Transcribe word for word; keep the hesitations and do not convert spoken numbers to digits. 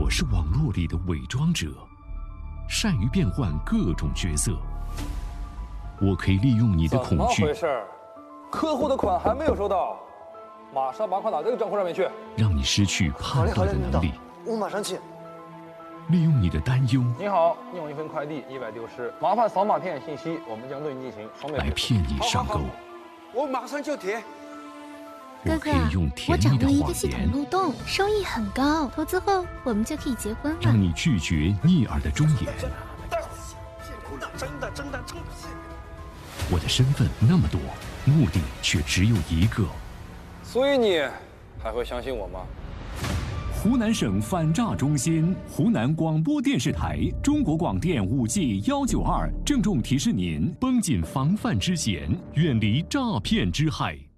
我是网络里的伪装者，善于变换各种角色。我可以利用你的恐惧。 怎么回事？客户的款还没有收到，马上把款打这个账户上面去， 让你失去判断的能力。 我马上去。 利用你的担忧。 你好，你有一份快递意外丢失，麻烦扫码填写信息，我们将对你进行双倍来骗你上钩。 我马上就填。 我可以用甜蜜的我掌握一谎言， 个系统漏洞，收益很高，投资后我们就可以结婚了。 让你拒绝逆耳的忠言。 真的真的真的。 我的身份那么多，目的却只有一个。 所以你还会相信我吗？ 湖南省反诈中心、湖南广播电视台、中国广电五 G 幺九二郑重提示您：绷紧防范之弦，远离诈骗之害。